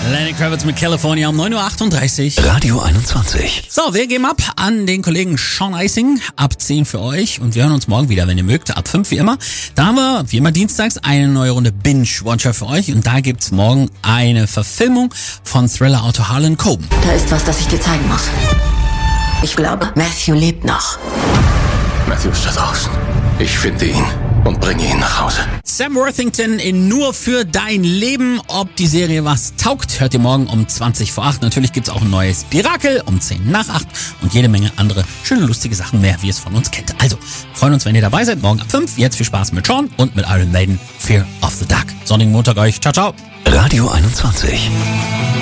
Lenny Kravitz mit California um 9.38 Uhr. Radio 21. So, wir geben ab an den Kollegen Sean Eising. Ab 10 für euch. Und wir hören uns morgen wieder, wenn ihr mögt. Ab 5 wie immer. Da haben wir, wie immer dienstags, eine neue Runde Binge-Watcher für euch. Und da gibt's morgen eine Verfilmung von Thriller-Autor Harlan Coben. Da ist was, das ich dir zeigen muss. Ich glaube, Matthew lebt noch. Matthew ist da draußen. Ich finde ihn und bringe ihn nach Hause. Sam Worthington in Nur für dein Leben. Ob die Serie was taugt, hört ihr morgen um 20 vor 8. Natürlich gibt's auch ein neues Mirakel um 10 nach 8 und jede Menge andere schöne, lustige Sachen mehr, wie ihr es von uns kennt. Also, freuen uns, wenn ihr dabei seid. Morgen ab 5. Jetzt viel Spaß mit Sean und mit Iron Maiden. Fear of the Dark. Sonnigen Montag euch. Ciao, ciao. Radio 21.